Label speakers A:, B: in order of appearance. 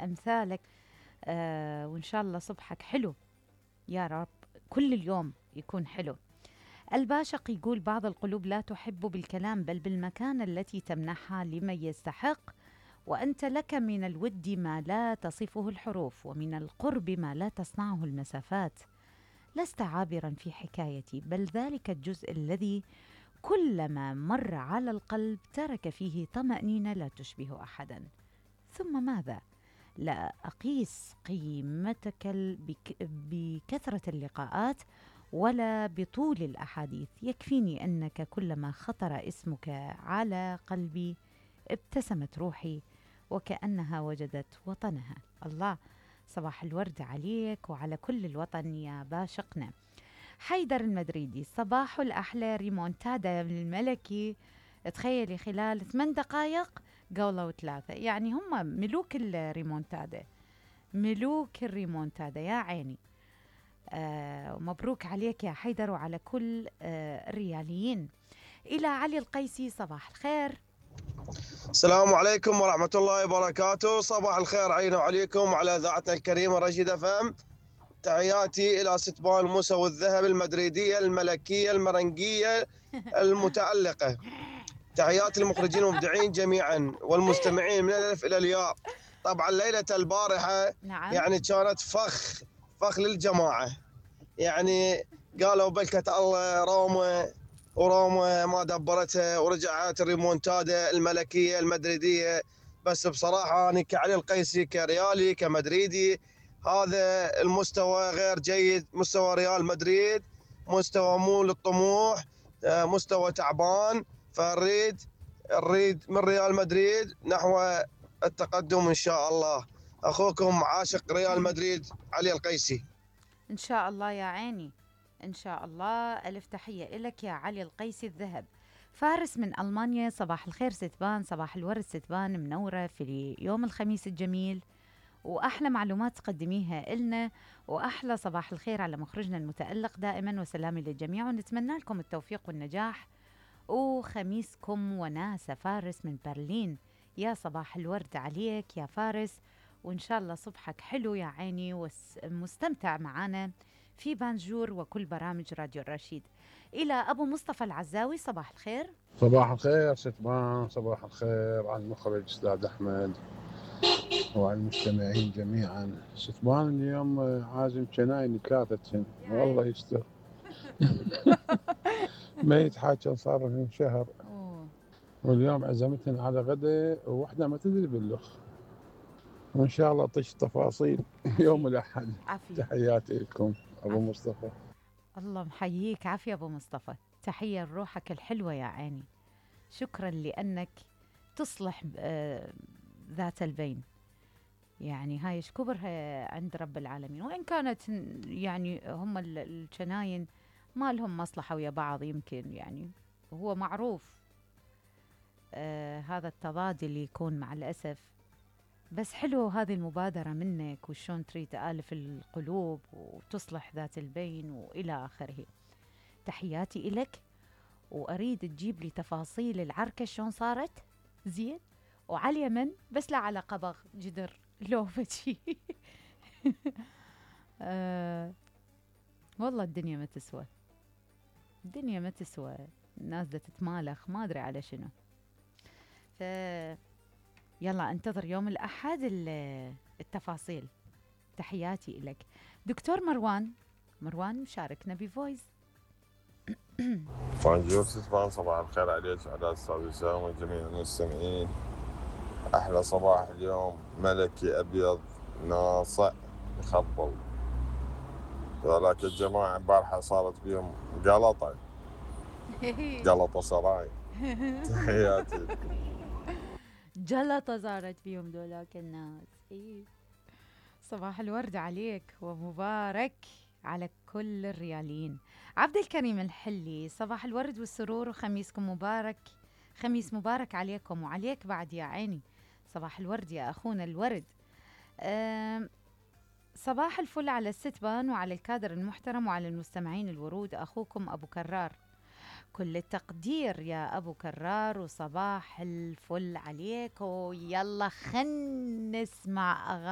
A: أمثالك. وإن شاء الله صبحك حلو يا رب، كل اليوم يكون حلو. الباشق يقول بعض القلوب لا تحب بالكلام بل بالمكانة التي تمنحها لمن يستحق، وأنت لك من الود ما لا تصفه الحروف، ومن القرب ما لا تصنعه المسافات. لست عابرا في حكايتي، بل ذلك الجزء الذي كلما مر على القلب ترك فيه طمأنينة لا تشبه أحدا. ثم ماذا؟ لا أقيس قيمتك بكثرة اللقاءات ولا بطول الأحاديث، يكفيني أنك كلما خطر اسمك على قلبي ابتسمت روحي وكأنها وجدت وطنها. الله، صباح الورد عليك وعلى كل الوطن يا باشقنا. حيدر المدريدي، صباح الأحلى ريمونتادا الملكي. تخيلي خلال 8 دقائق جولة وثلاثة، يعني هم ملوك الريمونتادا، ملوك الريمونتادا يا عيني. ومبروك عليك يا حيدر وعلى كل الرياليين. إلى علي القيسي، صباح الخير.
B: السلام عليكم ورحمة الله وبركاته. صباح الخير علينا وعليكم وعلى إذاعتنا الكريمة رشيد FM. تحياتي إلى ستبان موسى والذهب المدريدية الملكية المرنجية المتألقة. تحياتي للمخرجين والمبدعين جميعا والمستمعين من الألف إلى الياء. طبعا ليلة البارحة
A: نعم.
B: يعني كانت فخ للجماعة، يعني قالوا بلكة الله وروما ما دبرتها ورجعت الريمونتادا الملكية المدريدية. بس بصراحة أنا كعلي القيسي كريالي كمدريدي هذا المستوى غير جيد. مستوى ريال مدريد مستوى مو للطموح، مستوى تعبان. فنريد من ريال مدريد نحو التقدم إن شاء الله. أخوكم عاشق ريال مدريد علي القيسي.
A: إن شاء الله يا عيني، إن شاء الله. ألف تحية إلك يا علي القيسي الذهب. فارس من ألمانيا، صباح الخير ستبان، صباح الورد ستبان، منورة في يوم الخميس الجميل وأحلى معلومات تقدميها إلنا، وأحلى صباح الخير على مخرجنا المتألق دائما، وسلامي للجميع، ونتمنى لكم التوفيق والنجاح وخميسكم وناسة. فارس من برلين، يا صباح الورد عليك يا فارس، وإن شاء الله صبحك حلو يا عيني ومستمتع معنا في بانجور وكل برامج راديو الرشيد. إلى أبو مصطفى العزاوي، صباح الخير.
C: صباح الخير ستبان، صباح الخير على المخرج أستاذ أحمد وعلى المستمعين جميعا. ستبان اليوم عازم جناين 3 والله يستر. ما يتحاكى صار لهم شهر. واليوم عزمتنا على غدا وواحدة ما تدري باللخ، وإن شاء الله طش تفاصيل يوم الأحد.
A: عافية.
C: تحياتي لكم أبو
A: عافية.
C: مصطفى.
A: الله محييك، عافية أبو مصطفى، تحية لروحك الحلوة يا عيني. شكرا لأنك تصلح ذات البين، يعني هاي شكبرها عند رب العالمين. وإن كانت يعني هم الجناين ما لهم مصلحة ويا بعض، يمكن يعني هو معروف هذا التضاد اللي يكون مع الأسف. بس حلو هذه المبادرة منك، وشون تريد تآلف القلوب وتصلح ذات البين وإلى آخره. تحياتي إلك، وأريد تجيب لي تفاصيل العركة شون صارت زين، وعلى اليمن بس لا على قبغ جدر لو فشي. والله الدنيا ما تسوى، الدنيا ما تسوى، الناس دا تتمالخ ما أدري على شنو. ف يلا انتظر يوم الأحد التفاصيل. تحياتي لك دكتور مروان مشاركنا بفويس.
D: فانجور ستبان، صباح الخير عليك وعلى الأستاذ وسام وجميع المستمعين. أحلى صباح اليوم، ملكي أبيض ناصع يخبل. ذلك الجماعة البارحة صارت بيهم قلطة سراي. تحياتي لكم.
A: جلطة صارت فيهم دولاك الناس. صباح الورد عليك ومبارك على كل الرياليين. عبد الكريم الحلي، صباح الورد والسرور وخميسكم مبارك. خميس مبارك عليكم وعليك بعد يا عيني. صباح الورد يا أخونا الورد. صباح الفل على الستبان وعلى الكادر المحترم وعلى المستمعين الورود. أخوكم أبو كرار، كل التقدير يا أبو كرار، وصباح الفل عليك. ويلا خن نسمع أغاني